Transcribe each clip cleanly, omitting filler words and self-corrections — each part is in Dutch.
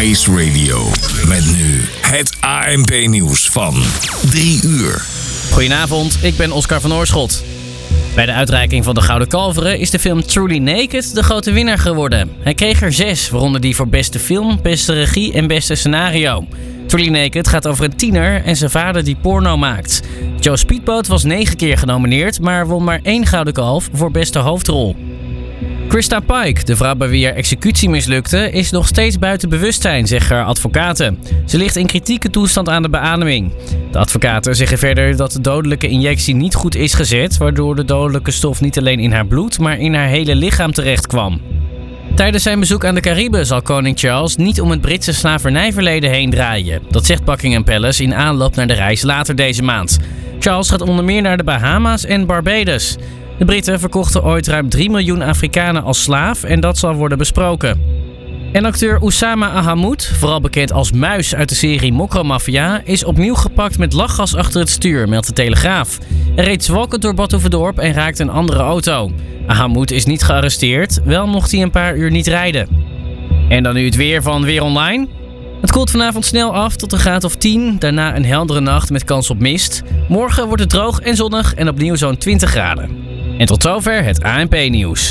Ice Radio. Met nu het ANP-nieuws van 3 uur. Goedenavond, ik ben Oscar van Oorschot. Bij de uitreiking van de Gouden Kalveren is de film Truly Naked de grote winnaar geworden. Hij kreeg er 6, waaronder die voor beste film, beste regie en beste scenario. Truly Naked gaat over een tiener en zijn vader die porno maakt. Joe Speedboat was 9 keer genomineerd, maar won maar 1 Gouden Kalf voor beste hoofdrol. Krista Pike, de vrouw bij wie haar executie mislukte, is nog steeds buiten bewustzijn, zeggen haar advocaten. Ze ligt in kritieke toestand aan de beademing. De advocaten zeggen verder dat de dodelijke injectie niet goed is gezet, waardoor de dodelijke stof niet alleen in haar bloed, maar in haar hele lichaam terecht kwam. Tijdens zijn bezoek aan de Cariben zal koning Charles niet om het Britse slavernijverleden heen draaien. Dat zegt Buckingham Palace in aanloop naar de reis later deze maand. Charles gaat onder meer naar de Bahama's en Barbados. De Britten verkochten ooit ruim 3 miljoen Afrikanen als slaaf en dat zal worden besproken. En acteur Oussama Ahamoud, vooral bekend als Muis uit de serie Mokromafia, is opnieuw gepakt met lachgas achter het stuur, meldt de Telegraaf. Hij reed zwalkend door Badhoevedorp en raakte een andere auto. Ahamoud is niet gearresteerd, wel mocht hij een paar uur niet rijden. En dan nu het weer van Weer Online. Het koelt vanavond snel af tot een graad of 10, daarna een heldere nacht met kans op mist. Morgen wordt het droog en zonnig en opnieuw zo'n 20 graden. En tot zover het ANP-nieuws.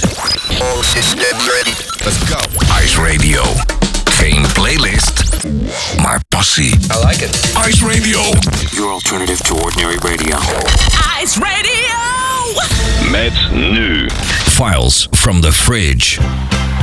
Let's go. Ice Radio. Geen playlist, maar passie. I like it. Ice Radio. Your alternative to ordinary radio. Ice Radio! Met nu Files from the Fridge.